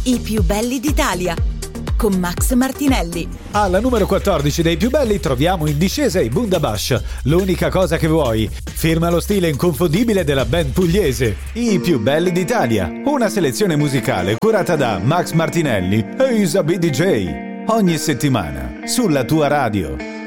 I più belli d'Italia con Max Martinelli. Alla numero 14 dei più belli troviamo in discesa i Bundabash, L'unica cosa che vuoi. Firma lo stile inconfondibile della band pugliese, I più belli d'Italia. Una selezione musicale curata da Max Martinelli e Isa B. DJ. Ogni settimana sulla tua radio.